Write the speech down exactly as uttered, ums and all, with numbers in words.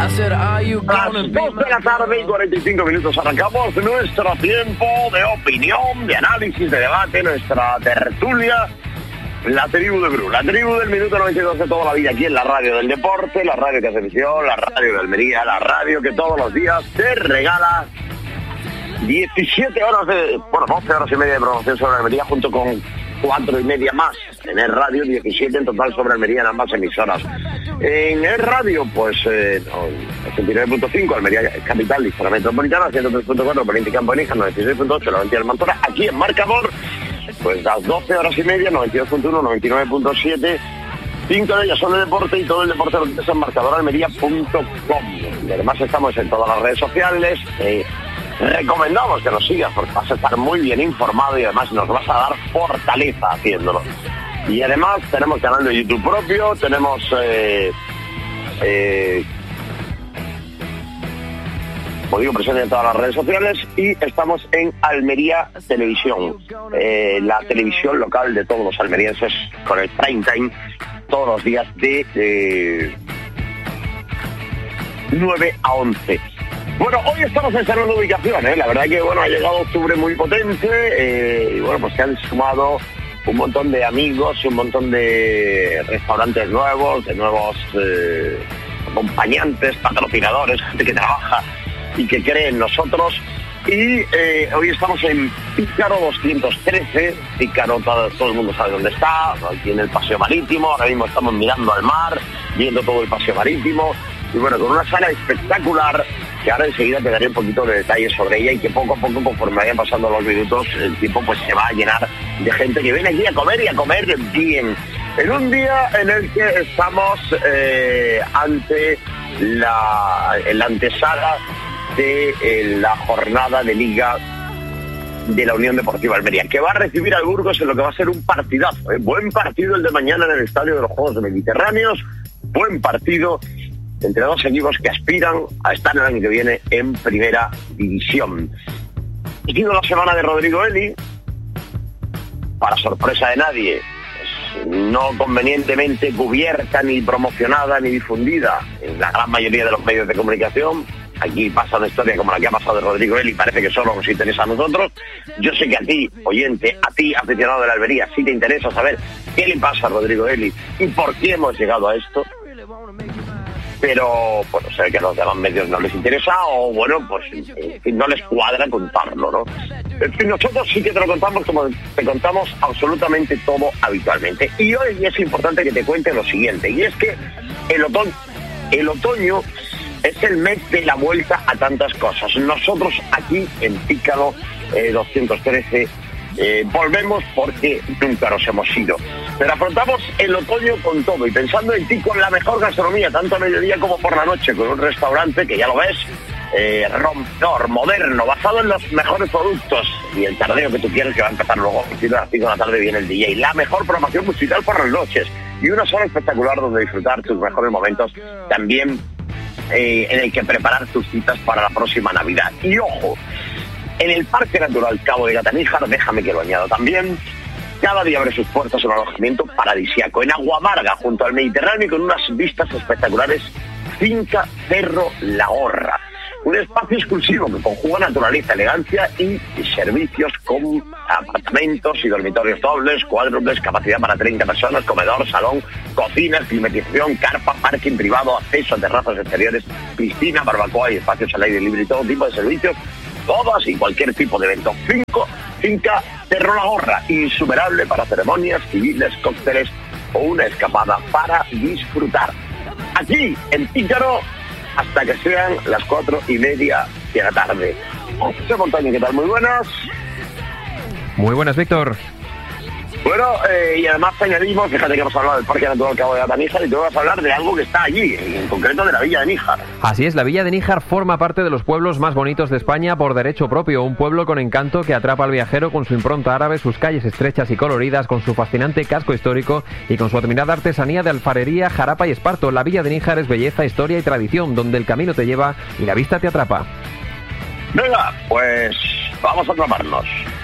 Las dos de la tarde y cuarenta y cinco minutos arrancamos nuestro tiempo de opinión, de análisis, de debate, nuestra tertulia, la tribu de Bru, la tribu del minuto noventa y dos de toda la vida aquí en la radio del deporte, la radio que hace visión, la radio de Almería, la radio que todos los días te regala diecisiete horas de, bueno, doce horas y media de promoción sobre Almería junto con cuatro y media más en el radio, diecisiete en total sobre Almería en ambas emisoras. En el radio, pues, eh, ochenta y nueve punto cinco, Almería capital y zona metropolitana, ciento tres punto cuatro, Valencia Campo de Níjar, noventa y seis punto ocho, la Valencia del Mantora, aquí en Marcador, pues las doce horas y media, noventa y dos punto uno, noventa y nueve punto siete, cinco de ellas son de deporte y todo el deporte lo tienes en marcador almería punto com. Y además estamos en todas las redes sociales, eh, recomendamos que nos sigas porque vas a estar muy bien informado y además nos vas a dar fortaleza haciéndolo. Y además tenemos canal de YouTube propio, tenemos eh, eh, como digo, presente en todas las redes sociales y estamos en Almería Televisión, eh, la televisión local de todos los almerienses con el prime time todos los días de eh, nueve a once. Bueno, hoy estamos en segunda ubicación, ¿eh? La verdad que bueno, ha llegado octubre muy potente eh, y bueno, pues se han sumado un montón de amigos, un montón de restaurantes nuevos, de nuevos eh, acompañantes, patrocinadores, gente que trabaja y que cree en nosotros. Y eh, hoy estamos en Pícaro doscientos trece, Pícaro todo, todo el mundo sabe dónde está, aquí en el Paseo Marítimo, ahora mismo estamos mirando al mar, viendo todo el Paseo Marítimo, y bueno, con una sala espectacular, que ahora enseguida te daré un poquito de detalles sobre ella y que poco a poco, conforme vayan pasando los minutos, el tiempo pues se va a llenar de gente que viene aquí a comer y a comer bien. En un día en el que estamos eh, ante la, la antesala de eh, la jornada de Liga de la Unión Deportiva Almería, que va a recibir al Burgos en lo que va a ser un partidazo, ¿eh? Buen partido el de mañana en el Estadio de los Juegos Mediterráneos, buen partido entre dos equipos que aspiran a estar el año que viene en primera división. Ha sido la semana de Rodrigo Eli, para sorpresa de nadie, pues, no convenientemente cubierta, ni promocionada, ni difundida en la gran mayoría de los medios de comunicación. Aquí pasa una historia como la que ha pasado de Rodrigo Eli, parece que solo nos interesa a nosotros. Yo sé que a ti, oyente, a ti, aficionado de la Almería, sí te interesa saber qué le pasa a Rodrigo Eli y por qué hemos llegado a esto. Pero, bueno, se ve que a los demás medios no les interesa o, bueno, pues en fin, no les cuadra contarlo, ¿no? En fin, nosotros sí que te lo contamos como te contamos absolutamente todo habitualmente. Y hoy es importante que te cuente lo siguiente, y es que el otoño, el otoño es el mes de la vuelta a tantas cosas. Nosotros aquí en Pícaro eh, doscientos trece eh, volvemos porque nunca nos hemos ido. Pero afrontamos el otoño con todo y pensando en ti con la mejor gastronomía, tanto a mediodía como por la noche, con un restaurante que ya lo ves, eh, rompedor, moderno, basado en los mejores productos y el tardeo que tú quieres, que va a empezar luego a las cinco de la tarde viene el D J. La mejor programación musical por las noches y una zona espectacular donde disfrutar tus mejores momentos, también eh, en el que preparar tus citas para la próxima Navidad. Y ojo, en el Parque Natural Cabo de Gata-Níjar, déjame que lo añado también, cada día abre sus puertas un alojamiento paradisíaco en Agua Amarga, junto al Mediterráneo, y con unas vistas espectaculares, Finca Cerro La Gorra. Un espacio exclusivo que conjuga naturaleza, elegancia y servicios con apartamentos y dormitorios dobles, cuádruples, capacidad para treinta personas, comedor, salón, cocina, climatización, carpa, parking privado, acceso a terrazas exteriores, piscina, barbacoa y espacios al aire libre y todo tipo de servicios, todas y cualquier tipo de evento. Cinco, Finca Cerro La Gorra, insuperable para ceremonias civiles, cócteles o una escapada para disfrutar. Aquí, en Pícaro, hasta que sean las cuatro y media de la tarde. José Montaña, ¿qué tal? Muy buenas. Muy buenas, Víctor. Bueno, eh, y además te añadimos, fíjate que hemos hablado del Parque Natural Cabo de Gata-Níjar y te vas a hablar de algo que está allí, en concreto de la Villa de Níjar. Así es, la Villa de Níjar forma parte de los pueblos más bonitos de España por derecho propio, un pueblo con encanto que atrapa al viajero con su impronta árabe, sus calles estrechas y coloridas, con su fascinante casco histórico y con su admirada artesanía de alfarería, jarapa y esparto. La Villa de Níjar es belleza, historia y tradición, donde el camino te lleva y la vista te atrapa. Venga, pues vamos a atraparnos.